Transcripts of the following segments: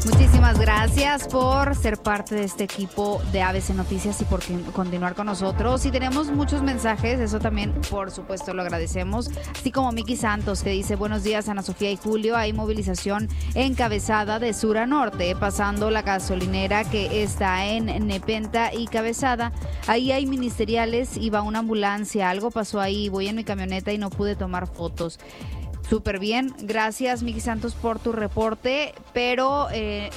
Muchísimas gracias por ser parte de este equipo de ABC Noticias y por continuar con nosotros. Y tenemos muchos mensajes, eso también por supuesto lo agradecemos. Así como Miki Santos, que dice: buenos días Ana Sofía y Julio, hay movilización encabezada de sur a norte, pasando la gasolinera que está en Nepenta y Cabezada. Ahí hay ministeriales y va una ambulancia, algo pasó ahí, voy en mi camioneta y no pude tomar fotos. Súper bien, gracias Miki Santos por tu reporte, pero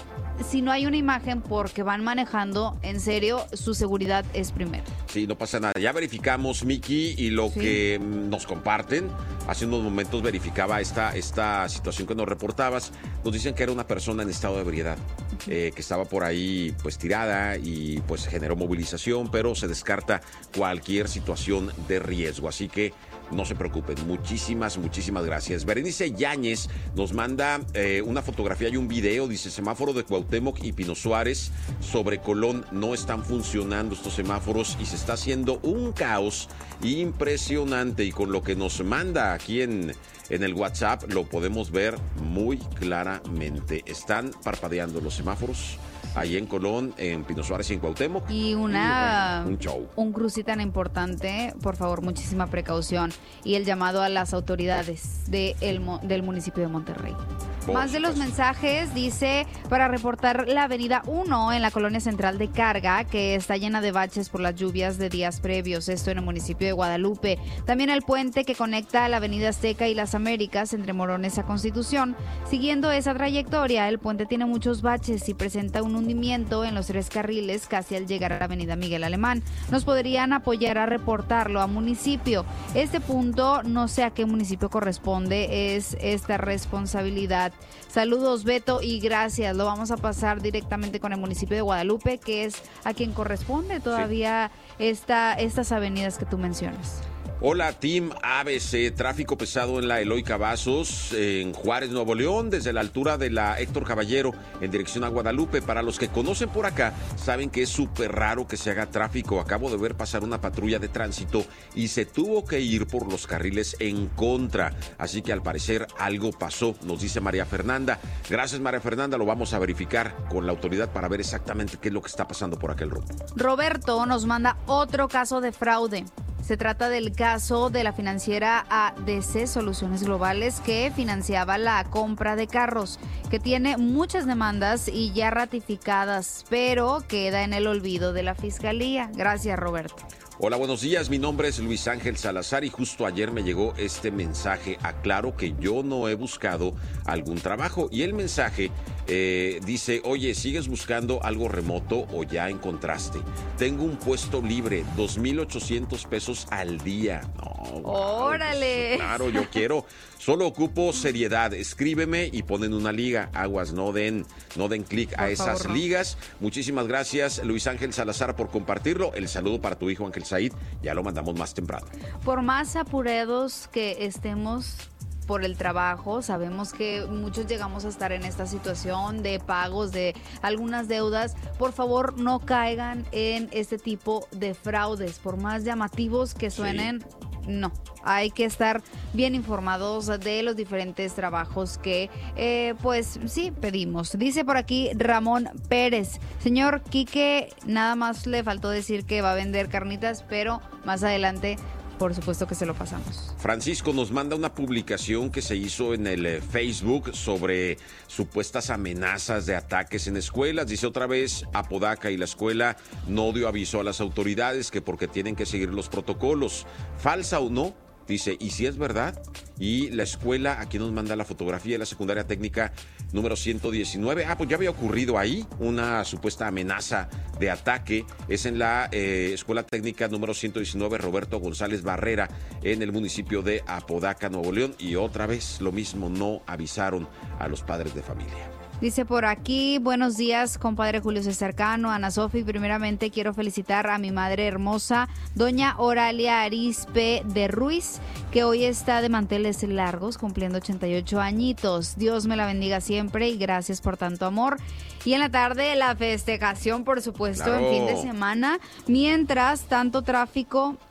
si no hay una imagen porque van manejando, en serio, su seguridad es primero. Sí, no pasa nada. Ya verificamos, Miki, y lo que nos comparten, hace unos momentos verificaba esta situación que nos reportabas. Nos dicen que era una persona en estado de ebriedad, que estaba por ahí pues tirada y pues generó movilización, pero se descarta cualquier situación de riesgo. Así que no se preocupen. Muchísimas gracias. Berenice Yáñez nos manda una fotografía y un video. Dice: semáforo de Cuauhtémoc y Pino Suárez sobre Colón. No están funcionando estos semáforos y se está haciendo un caos impresionante. Y con lo que nos manda aquí en el WhatsApp lo podemos ver muy claramente. Están parpadeando los semáforos ahí en Colón, en Pino Suárez y en Cuauhtémoc. Y un show. Un cruce tan importante, por favor, muchísima precaución. Y el llamado a las autoridades del municipio de Monterrey. Más de los mensajes, dice, para reportar la avenida 1 en la colonia central de Carga, que está llena de baches por las lluvias de días previos, esto en el municipio de Guadalupe. También el puente que conecta la avenida Azteca y las Américas entre Morones a Constitución. Siguiendo esa trayectoria, el puente tiene muchos baches y presenta un hundimiento en los 3 carriles casi al llegar a la avenida Miguel Alemán. Nos podrían apoyar a reportarlo a municipio. Este punto, no sé a qué municipio corresponde, es esta responsabilidad. Saludos, Beto, y gracias. Lo vamos a pasar directamente con el municipio de Guadalupe, que es a quien corresponde todavía estas avenidas que tú mencionas. Hola, Team ABC. Tráfico pesado en la Eloy Cavazos, en Juárez, Nuevo León, desde la altura de la Héctor Caballero, en dirección a Guadalupe. Para los que conocen por acá, saben que es súper raro que se haga tráfico. Acabo de ver pasar una patrulla de tránsito y se tuvo que ir por los carriles en contra. Así que al parecer algo pasó, nos dice María Fernanda. Gracias, María Fernanda. Lo vamos a verificar con la autoridad para ver exactamente qué es lo que está pasando por aquel rumbo. Roberto nos manda otro caso de fraude. Se trata del caso de la financiera ADC Soluciones Globales, que financiaba la compra de carros, que tiene muchas demandas y ya ratificadas, pero queda en el olvido de la Fiscalía. Gracias, Roberto. Hola, buenos días. Mi nombre es Luis Ángel Salazar y justo ayer me llegó este mensaje. Aclaro que yo no he buscado algún trabajo. Y el mensaje dice: oye, ¿sigues buscando algo remoto o ya encontraste? Tengo un puesto libre, 2,800 pesos al día. No, ¡órale! Pues, claro, yo quiero. Solo ocupo seriedad. Escríbeme y ponen una liga. Aguas, no den clic a esas ligas. Muchísimas gracias, Luis Ángel Salazar, por compartirlo. El saludo para tu hijo Ángel Said. Ya lo mandamos más temprano. Por más apurados que estemos por el trabajo, sabemos que muchos llegamos a estar en esta situación de pagos de algunas deudas. Por favor, no caigan en este tipo de fraudes, por más llamativos que suenen. No, hay que estar bien informados de los diferentes trabajos que, pues sí, pedimos. Dice por aquí Ramón Pérez: señor Quique, nada más le faltó decir que va a vender carnitas, pero más adelante, por supuesto que se lo pasamos. Francisco nos manda una publicación que se hizo en el Facebook sobre supuestas amenazas de ataques en escuelas. Dice otra vez: Apodaca y la escuela no dio aviso a las autoridades que porque tienen que seguir los protocolos. ¿Falsa o no? Dice, ¿y si es verdad? Y la escuela, aquí nos manda la fotografía de la secundaria técnica número 119. Pues ya había ocurrido ahí una supuesta amenaza de ataque. Es en la escuela técnica número 119 Roberto González Barrera, en el municipio de Apodaca, Nuevo León. Y otra vez lo mismo, no avisaron a los padres de familia. Dice por aquí: buenos días, compadre Julio César Cano, Ana Sofi. Primeramente quiero felicitar a mi madre hermosa, doña Oralia Arispe de Ruiz, que hoy está de manteles largos, cumpliendo 88 añitos. Dios me la bendiga siempre y gracias por tanto amor. Y en la tarde, la festejación, por supuesto, claro, en fin de semana, mientras tanto tráfico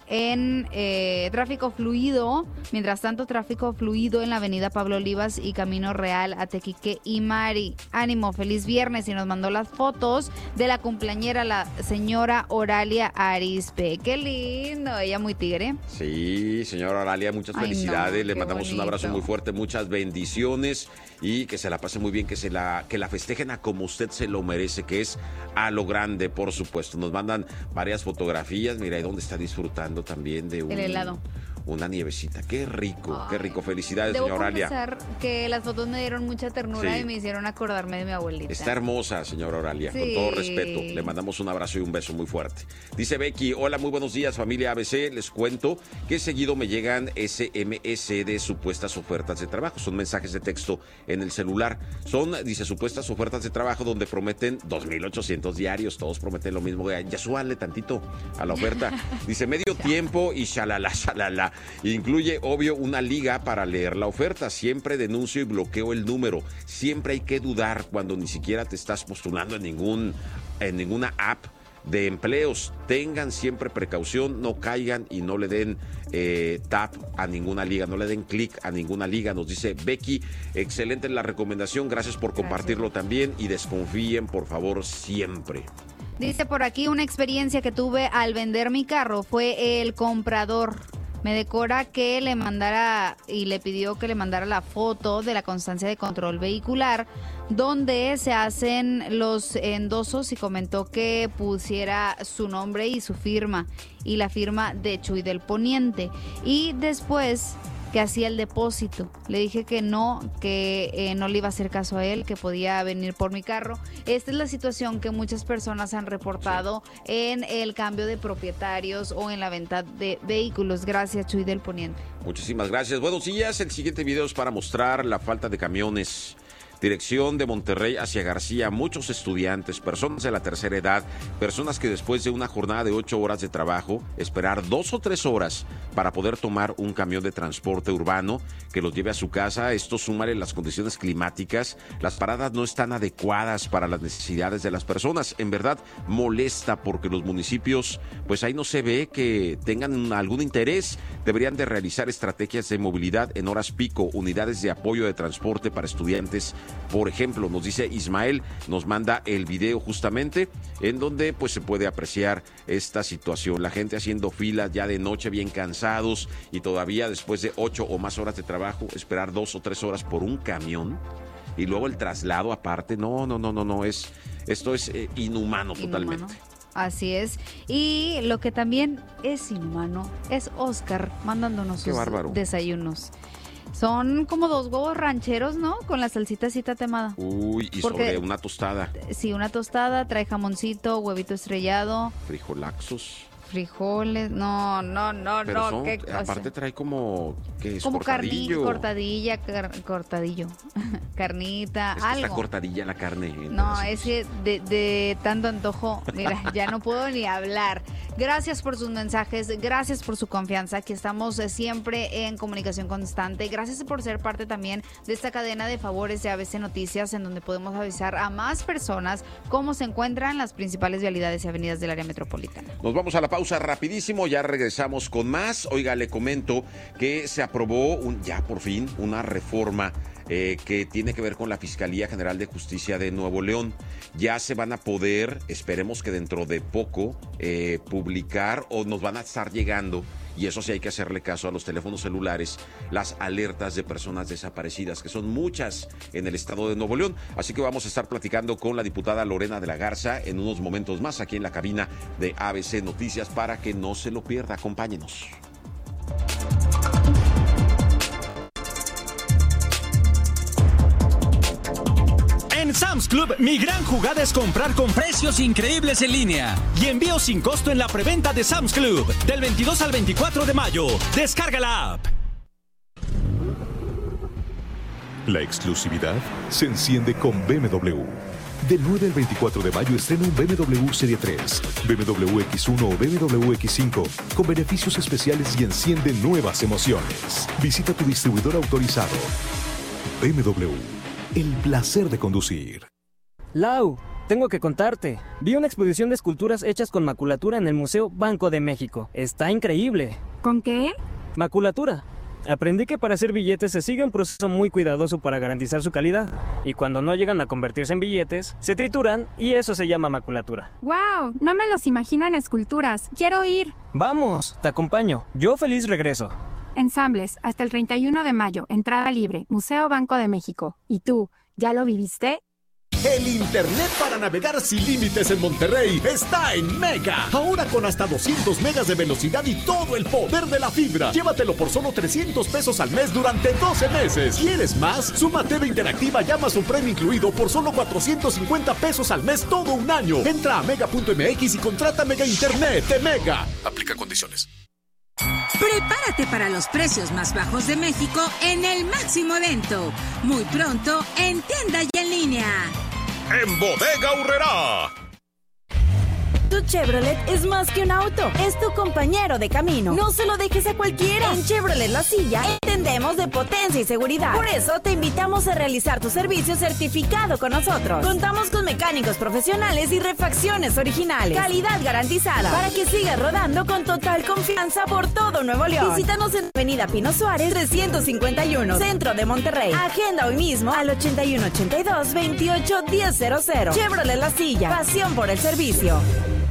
en tráfico fluido. Mientras tanto, tráfico fluido en la avenida Pablo Olivas y Camino Real a Tequique y Mari. Ánimo, feliz viernes. Y nos mandó las fotos de la cumpleañera, la señora Oralia Arispe. ¡Qué lindo! Ella muy tigre. Sí, señora Oralia, muchas felicidades. Le mandamos bonito. un abrazo muy fuerte, muchas bendiciones y que se la pase muy bien, que la festejen a como usted se lo merece, que es a lo grande, por supuesto. Nos mandan varias fotografías. Mira, ahí donde está disfrutando también de El helado. Una nievecita. Qué rico, qué rico. Felicidades, Debo señora Oralia. confesar que las fotos me dieron mucha ternura Sí. y me hicieron acordarme de mi abuelita. Está hermosa, señora Oralia, con Sí. todo respeto. Le mandamos un abrazo y un beso muy fuerte. Dice Becky, hola, muy buenos días, familia ABC. Les cuento que seguido me llegan SMS de supuestas ofertas de trabajo. Son mensajes de texto en el celular. Son, dice, supuestas ofertas de trabajo donde prometen 2,800 diarios. Todos prometen lo mismo. Ya súbale tantito a la oferta. Dice, medio tiempo y shalala. Incluye, obvio, una liga para leer la oferta. Siempre denuncio y bloqueo el número. Siempre hay que dudar cuando ni siquiera te estás postulando en ninguna app de empleos. Tengan siempre precaución, no caigan y no le den tap a ninguna liga, no le den clic a ninguna liga. Nos dice Becky, excelente la recomendación, gracias por compartirlo también y desconfíen, por favor, siempre. Dice por aquí, una experiencia que tuve al vender mi carro fue el comprador. Me decora que le mandara y le pidió que le mandara la foto de la constancia de control vehicular donde se hacen los endosos y comentó que pusiera su nombre y su firma y la firma de Chuy del Poniente y después que hacía el depósito. Le dije que no le iba a hacer caso a él, que podía venir por mi carro. Esta es la situación que muchas personas han reportado en el cambio de propietarios o en la venta de vehículos. Gracias, Chuy del Poniente. Muchísimas gracias. Buenos días. El siguiente video es para mostrar la falta de camiones. Dirección de Monterrey hacia García, muchos estudiantes, personas de la tercera edad, personas que después de una jornada de 8 horas de trabajo, esperar 2 o 3 horas para poder tomar un camión de transporte urbano que los lleve a su casa. Esto súmale las condiciones climáticas, las paradas no están adecuadas para las necesidades de las personas. En verdad molesta porque los municipios, pues ahí no se ve que tengan algún interés. Deberían de realizar estrategias de movilidad en horas pico, unidades de apoyo de transporte para estudiantes. Por ejemplo, nos dice Ismael, nos manda el video justamente en donde pues se puede apreciar esta situación. La gente haciendo filas ya de noche bien cansados y todavía después de 8 o más horas de trabajo esperar 2 o 3 horas por un camión y luego el traslado aparte. No, esto es inhumano totalmente. Así es. Y lo que también es inhumano es Oscar mandándonos sus desayunos. Son como 2 huevos rancheros, ¿no? Con la salsita así tatemada. Uy, y sobre una tostada. Sí, una tostada, trae jamoncito, huevito estrellado. Frijolaxos. Frijoles, no. Pero son, ¿qué cosa? aparte trae como, ¿qué es? Como Cortadillo. cortadillo, carnita, Es que algo. está cortadilla la carne. No, es que de tanto antojo, mira, ya no puedo ni hablar. Gracias por sus mensajes, gracias por su confianza. Aquí estamos siempre en comunicación constante. Gracias por ser parte también de esta cadena de favores de ABC Noticias, en donde podemos avisar a más personas cómo se encuentran las principales vialidades y avenidas del área metropolitana. Nos vamos a la pausa rapidísimo, ya regresamos con más. Oiga, le comento que se aprobó ya por fin una reforma que tiene que ver con la Fiscalía General de Justicia de Nuevo León. Ya se van a poder, esperemos que dentro de poco, publicar o nos van a estar llegando, y eso sí hay que hacerle caso a los teléfonos celulares, las alertas de personas desaparecidas, que son muchas en el estado de Nuevo León. Así que vamos a estar platicando con la diputada Lorena de la Garza en unos momentos más aquí en la cabina de ABC Noticias para que no se lo pierda. Acompáñenos. En Sam's Club, mi gran jugada es comprar con precios increíbles en línea y envío sin costo en la preventa de Sam's Club del 22 al 24 de mayo. Descarga la app. La exclusividad se enciende con BMW. Del 9 al 24 de mayo estrena un BMW Serie 3, BMW X1 o BMW X5 con beneficios especiales y enciende nuevas emociones. Visita tu distribuidor autorizado. BMW. El placer de conducir. Lau, tengo que contarte. Vi una exposición de esculturas hechas con maculatura en el Museo Banco de México. Está increíble. ¿Con qué? Maculatura. Aprendí que para hacer billetes se sigue un proceso muy cuidadoso para garantizar su calidad. Y cuando no llegan a convertirse en billetes, se trituran y eso se llama maculatura. ¡Wow! No me los imagino en esculturas. ¡Quiero ir! Vamos, te acompaño. Yo feliz regreso. Ensambles, hasta el 31 de mayo, entrada libre, Museo Banco de México. ¿Y tú, ya lo viviste? El internet para navegar sin límites en Monterrey está en Mega. Ahora con hasta 200 megas de velocidad y todo el poder de la fibra. Llévatelo por solo 300 pesos al mes durante 12 meses. ¿Quieres más? Suma TV interactiva y Amazon Prime incluido por solo 450 pesos al mes todo un año. Entra a mega.mx y contrata Mega Internet de Mega. Aplica condiciones. Prepárate para los precios más bajos de México en el máximo evento. Muy pronto en tienda y en línea. En Bodega Aurrerá. Tu Chevrolet es más que un auto, es tu compañero de camino. No se lo dejes a cualquiera. En Chevrolet La Silla entendemos de potencia y seguridad. Por eso te invitamos a realizar tu servicio certificado con nosotros. Contamos con mecánicos profesionales y refacciones originales. Calidad garantizada para que sigas rodando con total confianza por todo Nuevo León. Visítanos en Avenida Pino Suárez 351, Centro de Monterrey. Agenda hoy mismo al 8182-281000. Chevrolet La Silla, pasión por el servicio.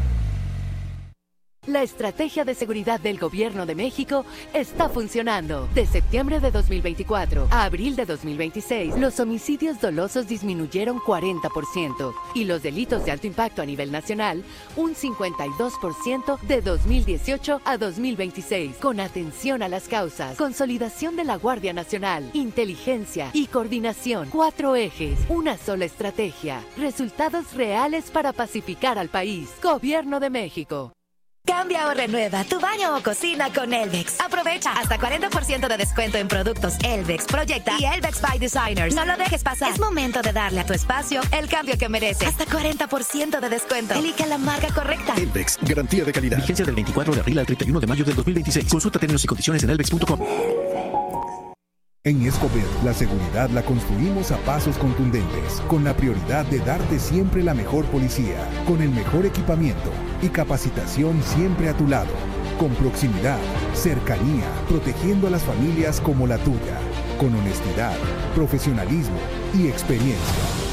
La estrategia de seguridad del Gobierno de México está funcionando. De septiembre de 2024 a abril de 2026, los homicidios dolosos disminuyeron 40% y los delitos de alto impacto a nivel nacional un 52% de 2018 a 2026. Con atención a las causas, consolidación de la Guardia Nacional, inteligencia y coordinación. 4 ejes, una sola estrategia. Resultados reales para pacificar al país. Gobierno de México. Cambia o renueva tu baño o cocina con Elvex. Aprovecha hasta 40% de descuento en productos Elvex, Proyecta y Elvex by Designers. No lo dejes pasar. Es momento de darle a tu espacio el cambio que merece. Hasta 40% de descuento. Elige la marca correcta. Elvex, garantía de calidad. Vigencia del 24 de abril al 31 de mayo del 2026. Consulta términos y condiciones en elvex.com. En Escobedo, la seguridad la construimos a pasos contundentes, con la prioridad de darte siempre la mejor policía, con el mejor equipamiento y capacitación siempre a tu lado, con proximidad, cercanía, protegiendo a las familias como la tuya, con honestidad, profesionalismo y experiencia.